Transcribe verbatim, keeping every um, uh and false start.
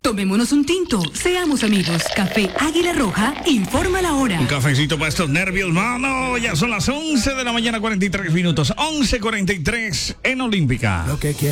Tomémonos un tinto, seamos amigos. Café Águila Roja, informa la hora. Un cafecito para estos nervios, mano. Ya son las once de la mañana, cuarenta y tres minutos. once cuarenta y tres en Olímpica. Lo que